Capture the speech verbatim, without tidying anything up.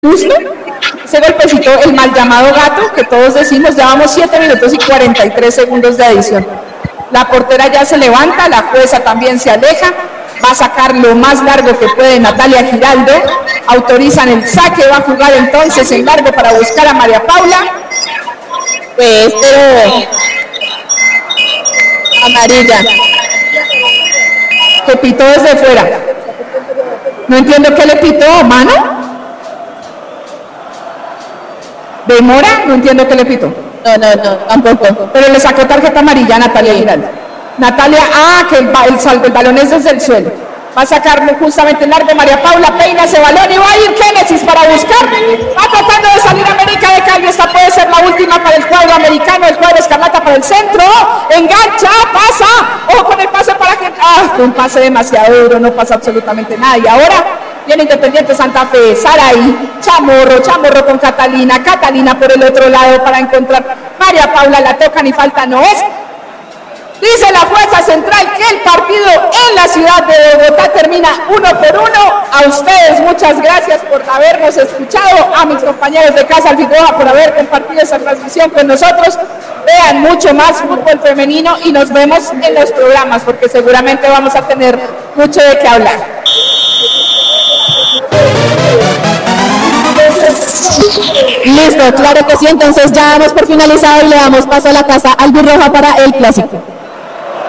justo, ese golpecito, el mal llamado gato, que todos decimos, llevamos siete minutos y cuarenta y tres segundos de adición. La portera ya se levanta, la jueza también se aleja, va a sacar lo más largo que puede Natalia Giraldo, autorizan el saque, va a jugar entonces en largo para buscar a María Paula. Pues, pero amarilla. Que pitó desde fuera. No entiendo qué le pitó, ¿mano? ¿Demora? No entiendo qué le pitó. No, no, no, tampoco. Pero le sacó tarjeta amarilla a Natalia Giraldo. Natalia, ah, que el, el, salvo, el balón es desde el suelo. Va a sacarlo justamente largo María Paula, peina ese balón y va a ir Génesis para buscar. Va tratando de salir América de Cali. Esta puede ser la última para el cuadro americano, el cuadro escarlata para el centro. Engancha, pasa. Ojo con el pase para que... Ah, fue un pase demasiado duro, no pasa absolutamente nada. Y ahora viene Independiente Santa Fe, Saraí, Chamorro, Chamorro con Catalina, Catalina por el otro lado para encontrar María Paula, la tocan y falta no es. Dice la jueza central que el partido en la ciudad de Bogotá termina uno por uno. A ustedes muchas gracias por habernos escuchado, a mis compañeros de Casa Alfigueroa por haber compartido esa transmisión con nosotros. Vean mucho más fútbol femenino y nos vemos en los programas porque seguramente vamos a tener mucho de qué hablar. Listo, claro que sí, entonces ya damos por finalizado y le damos paso a la casa albirroja para el clásico.